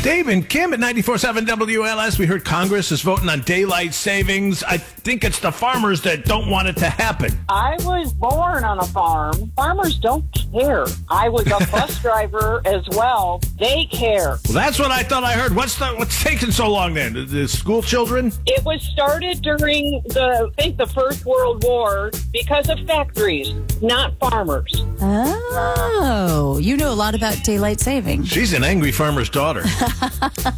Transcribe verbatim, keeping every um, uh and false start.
Dave and Kim at ninety-four point seven W L S. We heard Congress is voting on daylight savings. I think it's the farmers that don't want it to happen. I was born on a farm. Farmers don't care. I was a bus driver as well. They care. Well, that's what I thought I heard. What's the what's taking so long then? The, the school children? It was started during the, I think, the First World War because of factories, not farmers. Oh, you know a lot about daylight saving. She's an angry farmer's daughter.